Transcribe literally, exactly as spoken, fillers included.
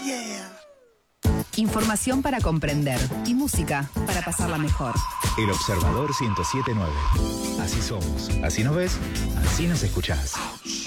Yeah. Información para comprender y música para pasarla mejor. El Observador ciento siete punto nueve. Así somos, así nos ves, así nos escuchás.